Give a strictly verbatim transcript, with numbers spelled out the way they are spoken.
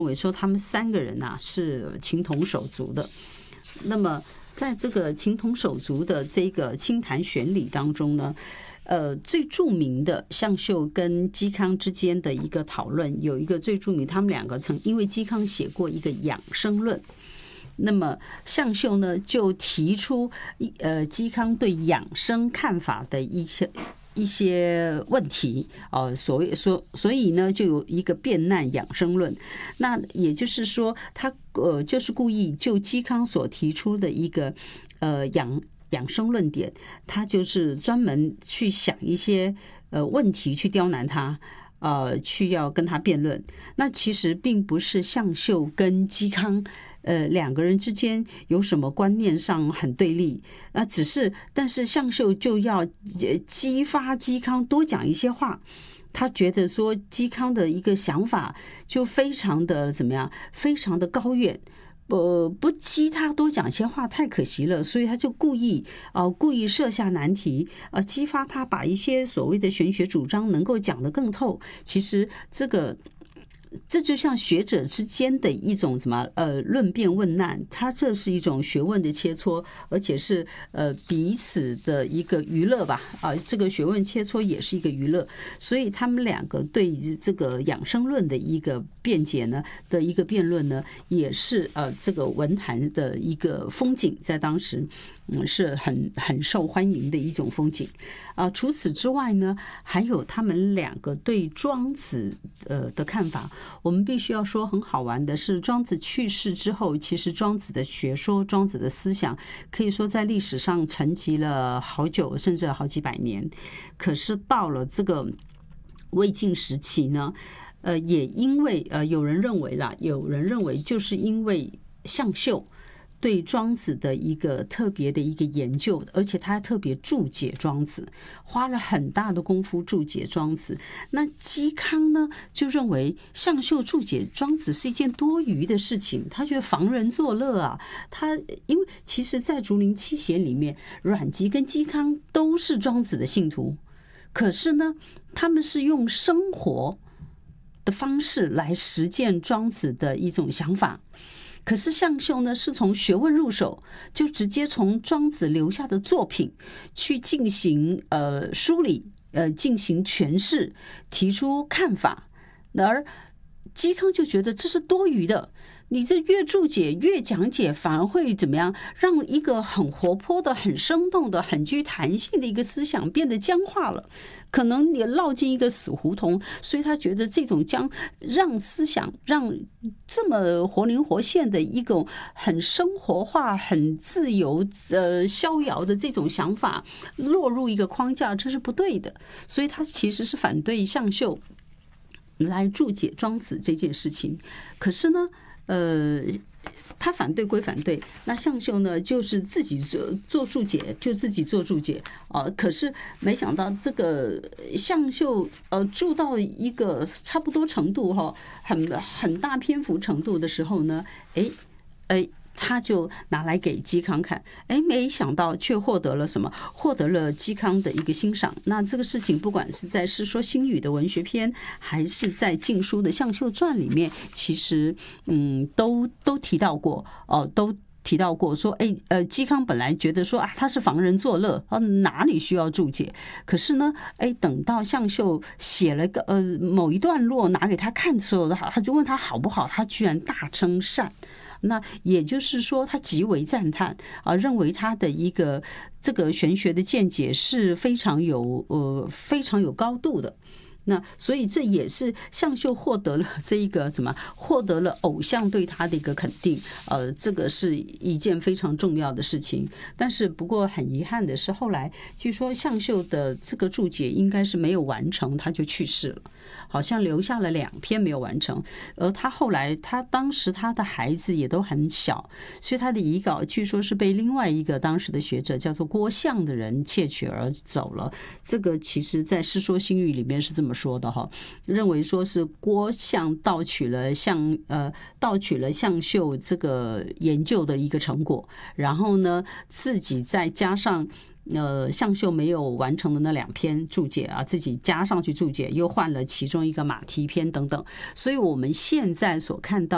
为说他们三个人啊是情同手足的。那么在这个情同手足的这个清谈选礼当中呢，呃，最著名的向秀跟嵇康之间的一个讨论，有一个最著名，他们两个曾因为嵇康写过一个养生论，那么向秀呢就提出呃嵇康对养生看法的一些一些问题哦，所谓所所以呢就有一个辩难养生论。那也就是说，他呃就是故意就嵇康所提出的一个呃养养生论点，他就是专门去想一些呃问题去刁难他。呃，去要跟他辩论，那其实并不是向秀跟嵇康，呃，两个人之间有什么观念上很对立，那只是，但是向秀就要激发嵇康多讲一些话，他觉得说嵇康的一个想法就非常的怎么样，非常的高远。呃，不激他多讲些话太可惜了，所以他就故意啊、呃，故意设下难题，呃，激发他把一些所谓的玄学主张能够讲得更透。其实这个。这就像学者之间的一种什么呃论辩问难，它这是一种学问的切磋，而且是呃彼此的一个娱乐吧啊，这个学问切磋也是一个娱乐，所以他们两个对这个养生论的一个辩解呢的一个辩论呢，也是呃这个文坛的一个风景，在当时。嗯，是很很受欢迎的一种风景啊。除此之外呢，还有他们两个对庄子呃的看法。我们必须要说，很好玩的是，庄子去世之后，其实庄子的学说、庄子的思想，可以说在历史上沉寂了好久，甚至好几百年。可是到了这个魏晋时期呢，呃，也因为呃有人认为啦，有人认为就是因为向秀。对庄子的一个特别的一个研究，而且他特别注解庄子，花了很大的功夫注解庄子。那嵇康呢，就认为向秀注解庄子是一件多余的事情，他觉得防人作乐啊。他因为其实，在竹林七贤里面，阮籍跟嵇康都是庄子的信徒，可是呢，他们是用生活的方式来实践庄子的一种想法。可是向秀呢，是从学问入手，就直接从庄子留下的作品去进行呃梳理，呃进行诠释，提出看法。而嵇康就觉得这是多余的，你这越注解越讲解，反而会怎么样？让一个很活泼的、很生动的、很具弹性的一个思想变得僵化了，可能你落进一个死胡同。所以他觉得这种将让思想让这么活灵活现的一种很生活化、很自由、呃逍遥的这种想法落入一个框架，这是不对的。所以他其实是反对向秀来注解庄子这件事情。可是呢，呃，他反对归反对，那向秀呢，就是自己做做注解，就自己做注解啊、呃。可是没想到这个向秀呃注到一个差不多程度哈，很很大篇幅程度的时候呢，哎哎。他就拿来给嵇康看，哎，没想到却获得了什么？获得了嵇康的一个欣赏。那这个事情，不管是在《世说新语》的文学篇，还是在《晋书》的《向秀传》里面，其实嗯，都都提到过哦、呃，都提到过说，哎，呃，嵇康本来觉得说啊，他是防人作乐啊，哪里需要注解？可是呢，哎，等到向秀写了个呃某一段落拿给他看的时候，他他就问他好不好，他居然大称善。那也就是说，他极为赞叹啊，认为他的一个这个玄学的见解是非常有呃非常有高度的。那所以这也是向秀获得了这一个什么，获得了偶像对他的一个肯定，呃，这个是一件非常重要的事情。但是不过很遗憾的是，后来据说向秀的这个注解应该是没有完成，他就去世了，好像留下了两篇没有完成。而他后来，他当时他的孩子也都很小，所以他的遗稿据说是被另外一个当时的学者叫做郭象的人窃取而走了。这个其实在《世说新语》里面是这么说的哈，认为说是郭象盗取了向呃盗取了向秀这个研究的一个成果，然后呢自己再加上呃向秀没有完成的那两篇注解啊，自己加上去注解，又换了其中一个马蹄篇等等，所以我们现在所看到